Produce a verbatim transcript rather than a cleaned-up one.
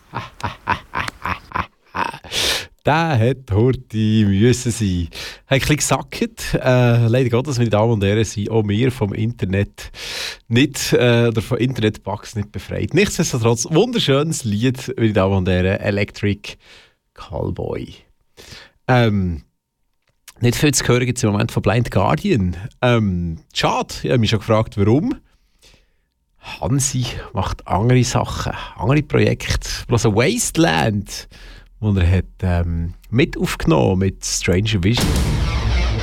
Der hat heute müssen sein. Hat ein bisschen gesackt. Äh, leider Gottes, meine Damen und Herren, sind auch wir vom Internet nicht, äh, oder von Internetbugs nicht befreit. Nichtsdestotrotz, wunderschönes Lied, meine Damen und Herren, Electric Callboy. Ähm, nicht viel zu hören gibt es im Moment von Blind Guardian. Ähm, schade, ich habe mich schon gefragt, warum. Hansi macht andere Sachen, andere Projekte. Bloß ein Wasteland, wo er hat, ähm, mit aufgenommen mit Stranger Vision.